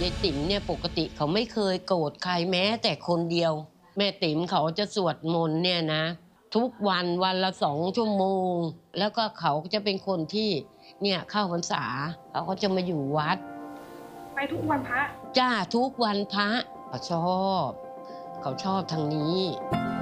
ยายติ๋มเนี่ยปกติเขาไม่เคยโกรธใครแม้แต่คนเดียวแม่ติ๋มเขาจะสวดมนต์เนี่ยนะทุกวันวันละ2 ชั่วโมงแล้วก็เขาจะเป็นคนที่เนี่ยเข้าพรรษาเขาก็จะมาอยู่วัดไปทุกวันพระจ้าทุกวันพระเขาชอบทางนี้